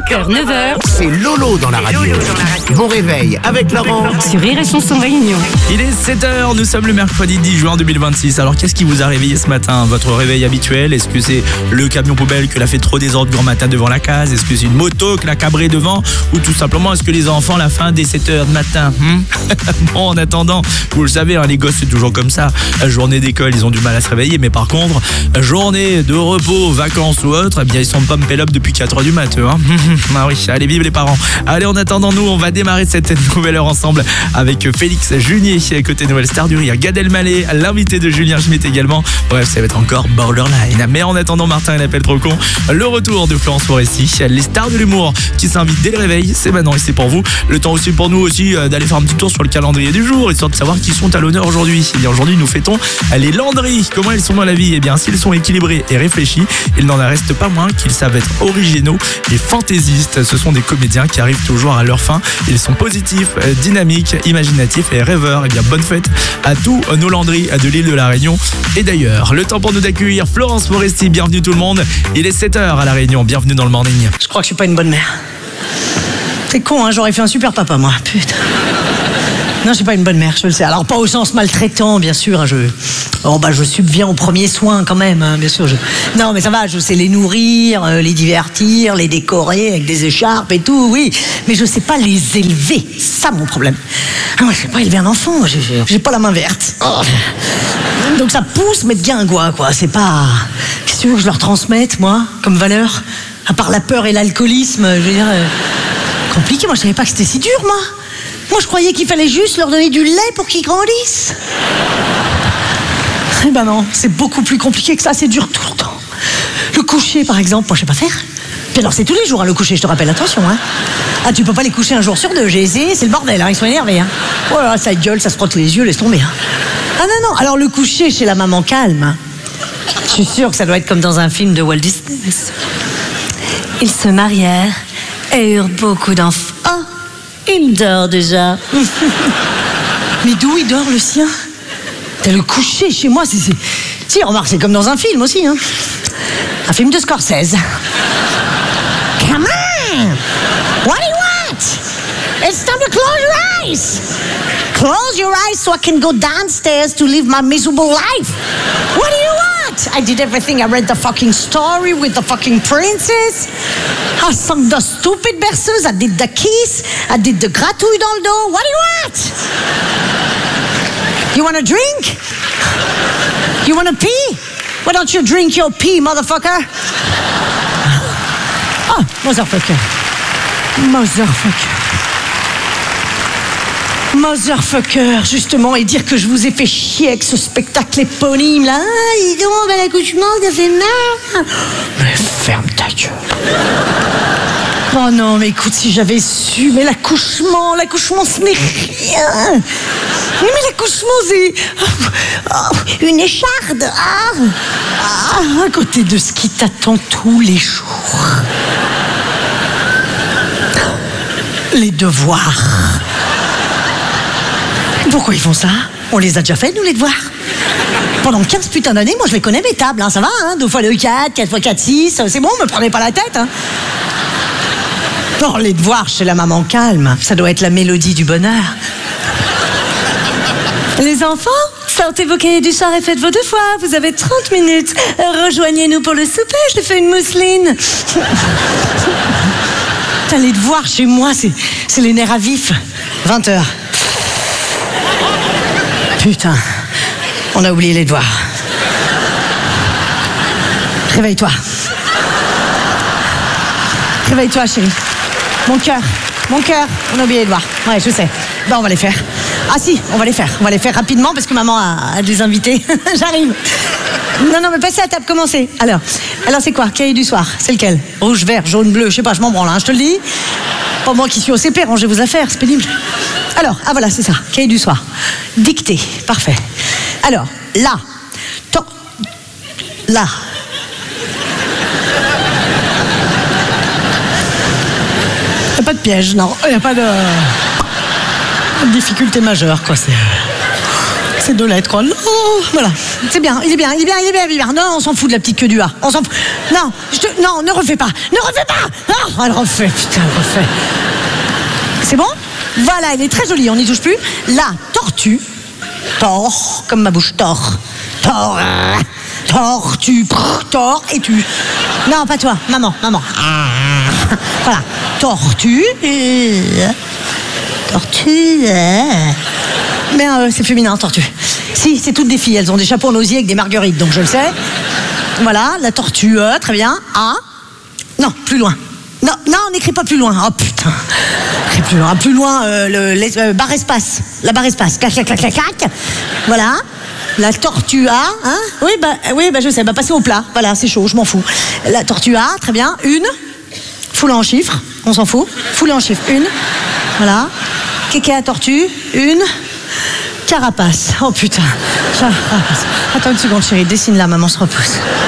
5h, 9h. C'est Lolo dans la radio. Bon réveil avec Laurent. Sur Rire et Chanson Réunion. Il est 7h, nous sommes le mercredi 10 juin 2026. Alors qu'est-ce qui vous a réveillé ce matin? Votre réveil habituel? Est-ce que c'est le camion poubelle qui l'a fait trop désordre grand matin devant la case? Est-ce que c'est une moto qui l'a cabré devant? Ou tout simplement est-ce que les enfants la fin des 7h du matin? Bon, en attendant, vous le savez, les gosses c'est toujours comme ça. Journée d'école, ils ont du mal à se réveiller. Mais par contre, journée de repos, vacances ou autre, eh bien ils sont pas up depuis 4h du matin. Ah oui, allez, vive les parents. Allez, en attendant, nous, on va démarrer cette nouvelle heure ensemble avec Félix Junier, côté nouvelle star du rire, Gad Elmaleh, l'invité de Julien Schmitt également. Bref, ça va être encore borderline. Mais en attendant, Martin et l'appel trop con, le retour de Florence Foresti, les stars de l'humour qui s'invitent dès le réveil, c'est maintenant et c'est pour vous. Le temps aussi pour nous aussi d'aller faire un petit tour sur le calendrier du jour, histoire de savoir qui sont à l'honneur aujourd'hui. Et bien aujourd'hui, nous fêtons les Landry. Comment elles sont dans la vie? Et bien, s'ils sont équilibrés et réfléchis, il n'en reste pas moins qu'ils savent être originaux et fantaisistes. Ce sont des comédiens qui arrivent toujours à leur fin. Ils sont positifs, dynamiques, imaginatifs et rêveurs. Et bien, bonne fête à tous nos Landry de l'île de la Réunion et d'ailleurs. Le temps pour nous d'accueillir Florence Foresti. Bienvenue tout le monde. Il est 7h à la Réunion. Bienvenue dans le morning. Je crois que je suis pas une bonne mère. C'est con, hein, j'aurais fait un super papa, moi. Putain. Non, je suis pas une bonne mère, je le sais. Alors, pas au sens maltraitant, bien sûr. Je subviens aux premiers soins, quand même, hein, bien sûr. Non, mais ça va, je sais les nourrir, les divertir, les décorer avec des écharpes et tout, oui. Mais je sais pas les élever. C'est ça, mon problème. Ah, moi, je sais pas élever un enfant. J'ai pas la main verte. Oh. Donc, ça pousse, mais de guingois, quoi. C'est pas... Qu'est-ce que tu veux que je leur transmette, moi, comme valeur? À part la peur et l'alcoolisme, je veux dire... Compliqué, moi, je savais pas que c'était si dur, moi. Moi, je croyais qu'il fallait juste leur donner du lait pour qu'ils grandissent. Eh ben non, c'est beaucoup plus compliqué que ça, c'est dur tout le temps. Le coucher, par exemple, moi, je sais pas faire. Puis alors, c'est tous les jours, hein, le coucher, je te rappelle, attention, hein. Ah, tu peux pas les coucher un jour sur deux, j'ai essayé, c'est le bordel, hein, ils sont énervés, hein. Oh là là, ça gueule, ça se frotte les yeux, laisse tomber, hein. Ah non, non, alors le coucher chez la maman calme, hein. Je suis sûre que ça doit être comme dans un film de Walt Disney. Ils se marièrent et eurent beaucoup d'enfants. Oh, il dort déjà. Mais d'où il dort, le sien? T'as le coucher chez moi, c'est... Si, remarque, c'est comme dans un film aussi, hein. Un film de Scorsese. Come on! What do you want? It's time to close your eyes! Close your eyes so I can go downstairs to live my miserable life! What do you want? I did everything. I read the fucking story with the fucking princess. I sang the stupid berceuse. I did the kiss. I did the gratouille dans le dos. What do you want? You want a drink? You want to pee? Why don't you drink your pee, motherfucker? Oh, motherfucker. Motherfucker, justement, et dire que je vous ai fait chier avec ce spectacle éponyme, là. Ah, dis donc, ben, l'accouchement, ça fait mal. Mais ferme ta gueule. Oh non, mais écoute, si j'avais su, mais l'accouchement, ce n'est rien. Mais l'accouchement, c'est une écharde. À côté de ce qui t'attend tous les jours. Les devoirs. Pourquoi ils font ça? On les a déjà fait, nous, les devoirs. Pendant 15 putains d'années, moi, je les connais, mes tables, hein, ça va, hein, 2 x 2, 4, 4 x 4, 6, c'est bon, me prenez pas la tête, hein. Non, les devoirs chez la maman calme, ça doit être la mélodie du bonheur. Les enfants, sortez vos cahiers du soir et faites vos devoirs, vous avez 30 minutes. Rejoignez-nous pour le souper, je fais une mousseline. Putain, les devoirs chez moi, c'est les nerfs à vif. 20h. Putain, on a oublié les devoirs. Réveille-toi. Réveille-toi, chérie. Mon cœur, on a oublié les devoirs. Ouais, je sais. Ben, on va les faire. Ah si, on va les faire. On va les faire rapidement parce que maman a des invités. J'arrive. Non, mais passez à table, commencez. Alors c'est quoi? Cahier du soir, c'est lequel? Rouge, vert, jaune, bleu, je sais pas, je m'en branle, hein, je te le dis. Pas moi qui suis au CP, rangez vos affaires, c'est pénible. Alors, voilà, c'est ça, cahier du soir. Dictée, parfait. Alors, là. Il n'y a pas de piège, non. Il n'y a pas de difficulté majeure, quoi. C'est 2 lettres, quoi. Non, voilà. C'est bien, il est bien. Non, on s'en fout de la petite queue du A. On s'en fout. Non, non, ne refais pas. Non, elle refait, putain, elle refait. C'est bon? Voilà, elle est très jolie, on n'y touche plus. La tortue. Tord, comme ma bouche. Tord. Tortue. Tord et tu. Non, pas toi. Maman. Voilà. Tortue. Tortue. Mais c'est féminin, tortue. Si, c'est toutes des filles. Elles ont des chapeaux en osier avec des marguerites, donc je le sais. Voilà, la tortue. Très bien. A. Non, plus loin. Non, on n'écrit pas plus loin. Oh putain. Écris plus loin. Plus loin, barre espace. La barre espace. Clac. Voilà. La tortue A. Hein? Oui, je sais. Passez au plat. Voilà, c'est chaud, je m'en fous. La tortue A, très bien. Une. Foule en chiffres. On s'en fout. Foule en chiffres. Une. Voilà. Kéké à tortue. Une. Carapace. Oh putain. Carapace. Attends une seconde, chérie. Dessine là, maman se repose.